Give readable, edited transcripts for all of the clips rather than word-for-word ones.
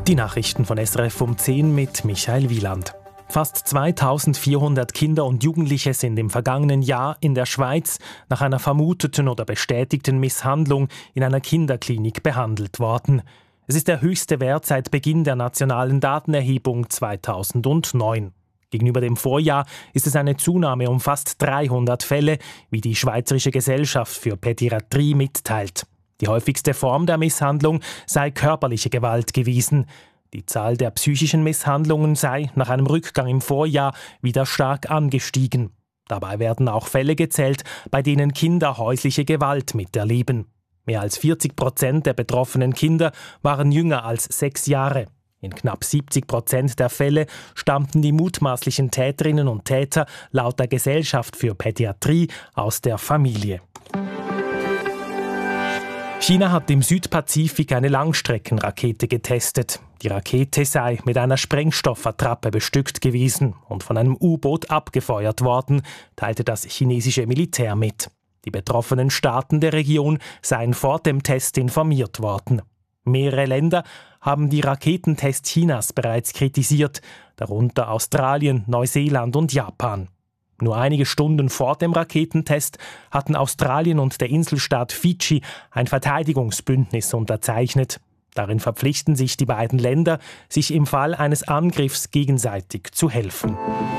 Die Nachrichten von SRF um 10 mit Michael Wieland. Fast 2400 Kinder und Jugendliche sind im vergangenen Jahr in der Schweiz nach einer vermuteten oder bestätigten Misshandlung in einer Kinderklinik behandelt worden. Es ist der höchste Wert seit Beginn der nationalen Datenerhebung 2009. Gegenüber dem Vorjahr ist es eine Zunahme um fast 300 Fälle, wie die Schweizerische Gesellschaft für Pädiatrie mitteilt. Die häufigste Form der Misshandlung sei körperliche Gewalt gewesen. Die Zahl der psychischen Misshandlungen sei nach einem Rückgang im Vorjahr wieder stark angestiegen. Dabei werden auch Fälle gezählt, bei denen Kinder häusliche Gewalt miterleben. Mehr als 40% der betroffenen Kinder waren jünger als 6 Jahre. In knapp 70% der Fälle stammten die mutmaßlichen Täterinnen und Täter laut der Gesellschaft für Pädiatrie aus der Familie. China hat im Südpazifik eine Langstreckenrakete getestet. Die Rakete sei mit einer Sprengstoffattrappe bestückt gewesen und von einem U-Boot abgefeuert worden, teilte das chinesische Militär mit. Die betroffenen Staaten der Region seien vor dem Test informiert worden. Mehrere Länder haben die Raketentests Chinas bereits kritisiert, darunter Australien, Neuseeland und Japan. Nur einige Stunden vor dem Raketentest hatten Australien und der Inselstaat Fidschi ein Verteidigungsbündnis unterzeichnet. Darin verpflichten sich die beiden Länder, sich im Fall eines Angriffs gegenseitig zu helfen.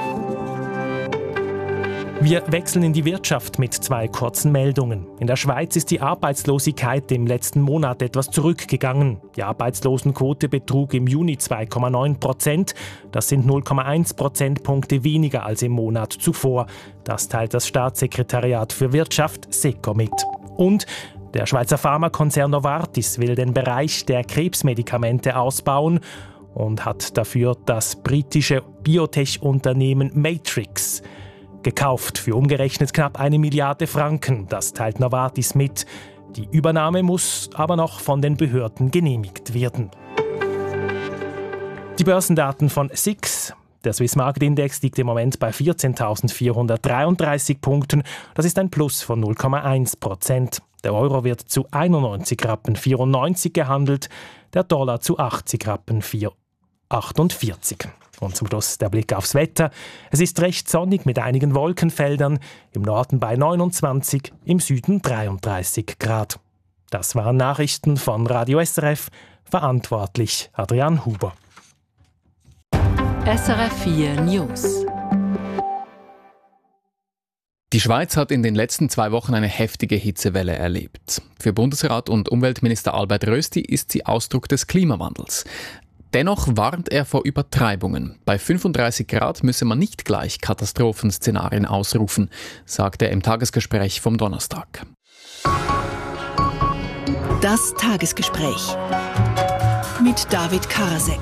Wir wechseln in die Wirtschaft mit 2 kurzen Meldungen. In der Schweiz ist die Arbeitslosigkeit im letzten Monat etwas zurückgegangen. Die Arbeitslosenquote betrug im Juni 2,9%. Das sind 0,1 Prozentpunkte weniger als im Monat zuvor. Das teilt das Staatssekretariat für Wirtschaft SECO mit. Und der Schweizer Pharmakonzern Novartis will den Bereich der Krebsmedikamente ausbauen und hat dafür das britische Biotech-Unternehmen Matrix gekauft für umgerechnet knapp 1 Milliarde Franken. Das teilt Novartis mit. Die Übernahme muss aber noch von den Behörden genehmigt werden. Die Börsendaten von SIX. Der Swiss Market Index liegt im Moment bei 14.433 Punkten. Das ist ein Plus von 0,1%. Der Euro wird zu 91,94 Rappen gehandelt, der Dollar zu 80,48 Rappen. Und zum Schluss der Blick aufs Wetter. Es ist recht sonnig mit einigen Wolkenfeldern, im Norden bei 29, im Süden 33 Grad. Das waren Nachrichten von Radio SRF, verantwortlich Adrian Huber. SRF 4 News. Die Schweiz hat in den letzten 2 Wochen eine heftige Hitzewelle erlebt. Für Bundesrat und Umweltminister Albert Rösti ist sie Ausdruck des Klimawandels. Dennoch warnt er vor Übertreibungen. Bei 35 Grad müsse man nicht gleich Katastrophenszenarien ausrufen, sagte er im Tagesgespräch vom Donnerstag. Das Tagesgespräch mit David Karasek.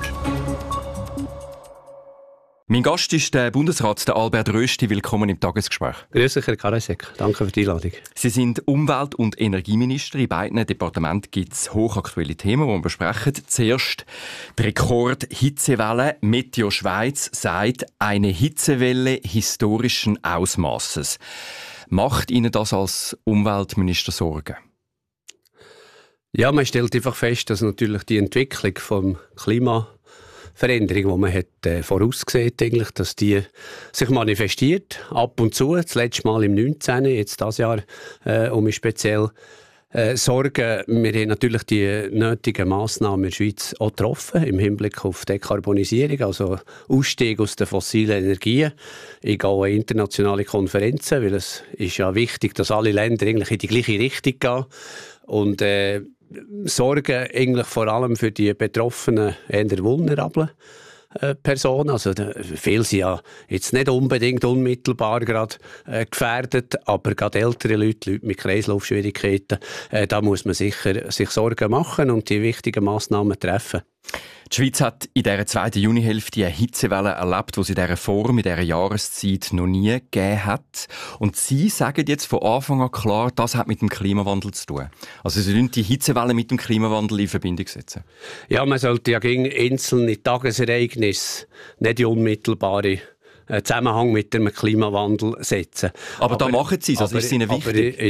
Mein Gast ist der Bundesrat, der Albert Rösti. Willkommen im Tagesgespräch. Grüß dich, Herr Karasek. Danke für die Einladung. Sie sind Umwelt- und Energieminister. In beiden Departementen gibt es hochaktuelle Themen, die wir besprechen. Zuerst die Rekord-Hitzewelle. Meteo Schweiz sagt, eine Hitzewelle historischen Ausmaßes. Macht Ihnen das als Umweltminister Sorgen? Ja, man stellt einfach fest, dass natürlich die Entwicklung vom Klimaveränderung, die man hat vorausgesehen, eigentlich, dass die sich manifestiert, ab und zu, das letzte Mal im 19., jetzt dieses Jahr mich speziell Sorgen. Wir haben natürlich die nötigen Massnahmen in der Schweiz auch getroffen, im Hinblick auf Dekarbonisierung, also Ausstieg aus den fossilen Energien. Ich gehe auch an internationale Konferenzen, weil es ist ja wichtig, dass alle Länder eigentlich in die gleiche Richtung gehen. Und Sorgen eigentlich vor allem für die betroffenen, eher vulnerablen Personen. Also viele sind ja jetzt nicht unbedingt unmittelbar gerade gefährdet, aber gerade ältere Leute mit Kreislaufschwierigkeiten, da muss man sicher sich Sorgen machen und die wichtigen Massnahmen treffen. Die Schweiz hat in dieser zweiten Junihälfte eine Hitzewelle erlebt, die sie in dieser Form, in dieser Jahreszeit noch nie gegeben hat. Und Sie sagen jetzt von Anfang an klar, das hat mit dem Klimawandel zu tun. Also Sie wollen die Hitzewelle mit dem Klimawandel in Verbindung setzen. Ja, man sollte ja gegen einzelne Tagesereignisse nicht die unmittelbare Zusammenhang mit dem Klimawandel setzen. Aber da machen Sie es, also ist es Ihnen wichtig?